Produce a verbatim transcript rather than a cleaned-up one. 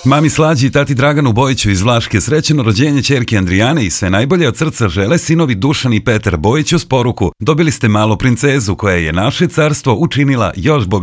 Mami Slađi i tati Draganu Bojiću iz Vlaške srećeno rođenje ćerke Andrijane i sve najbolje od srca žele sinovi Dušan i Petar Bojić uz poruku. Dobili ste malu princezu koja je naše carstvo učinila još bogatijim.